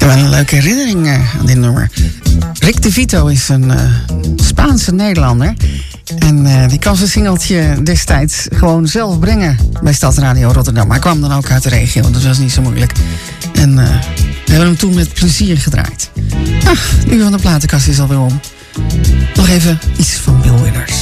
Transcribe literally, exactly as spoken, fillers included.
heb wel een leuke herinnering uh, aan dit nummer. Rick de Vito is een uh, Spaanse Nederlander. En uh, die kan zijn singeltje destijds gewoon zelf brengen bij Stadsradio Rotterdam. Maar hij kwam dan ook uit de regio, dus dat was niet zo moeilijk. En uh, we hebben hem toen met plezier gedraaid. Ach, de uur van de platenkast is alweer om. Nog even iets van Bill Withers.